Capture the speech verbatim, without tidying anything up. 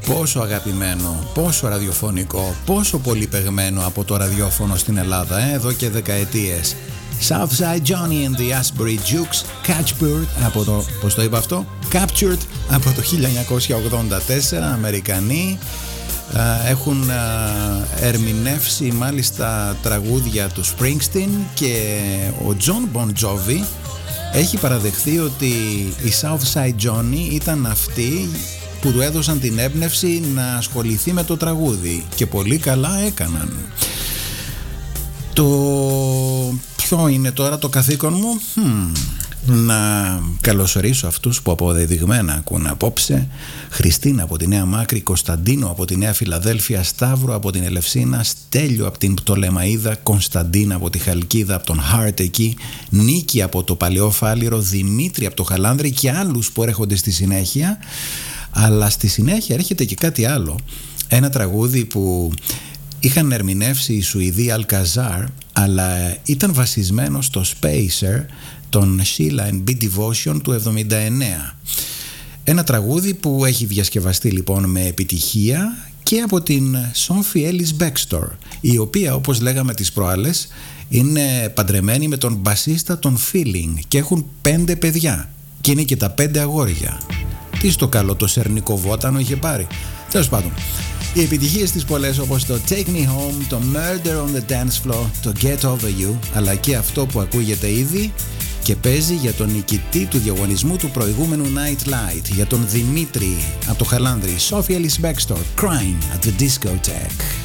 Πόσο αγαπημένο, πόσο ραδιοφωνικό, πόσο πολύ παιγμένο από το ραδιόφωνο στην Ελλάδα, ε, εδώ και δεκαετίες. Southside Johnny and the Asbury Jukes, Catchbird από το, πώς το είπα αυτό, Captured από το χίλια εννιακόσια ογδόντα τέσσερα, Αμερικανοί. Έχουν ερμηνεύσει μάλιστα τραγούδια του Springsteen και ο John Bon Jovi έχει παραδεχθεί ότι η Southside Johnny ήταν αυτοί που του έδωσαν την έμπνευση να ασχοληθεί με το τραγούδι και πολύ καλά έκαναν. Το ποιο είναι τώρα το καθήκον μου? Hmm. Να καλωσορίσω αυτούς που αποδεδειγμένα ακούν απόψε. Χριστίνα από τη Νέα Μάκρη, Κωνσταντίνο από τη Νέα Φιλαδέλφια, Σταύρο από την Ελευσίνα, Στέλιο από την Πτολεμαΐδα, Κωνσταντίνα από τη Χαλκίδα, από τον Χάρτ εκεί, Νίκη από το Παλαιό Φάληρο, Δημήτρη από το Χαλάνδρη και άλλους που έρχονται στη συνέχεια. Αλλά στη συνέχεια έρχεται και κάτι άλλο. Ένα τραγούδι που είχαν ερμηνεύσει οι Σουηδοί Alcazar, αλλά ήταν βασισμένο στο Spacer των Sheila and B Devotion του εβδομήντα εννέα. Ένα τραγούδι που έχει διασκευαστεί λοιπόν με επιτυχία και από την Sophie Ellis Bextor, η οποία, όπως λέγαμε τις προάλλες, είναι παντρεμένη με τον μπασίστα των Feeling και έχουν πέντε παιδιά και είναι και τα πέντε αγόρια. Τι στο καλό το σερνικό βότανο είχε πάρει. Τέλος πάντων, οι επιτυχίες της πολλές, όπως το Take Me Home, το Murder on the Dance Floor, το Get Over You, αλλά και αυτό που ακούγεται ήδη και παίζει για τον νικητή του διαγωνισμού του προηγούμενου Night Light, για τον Δημήτρη από το Χαλάνδρη, Sophie Ellis Bextor, Crying at the Discotheque.